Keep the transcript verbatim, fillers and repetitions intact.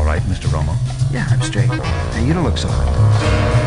right, Mister Romo? Yeah, I'm straight. Now, you don't look so hot.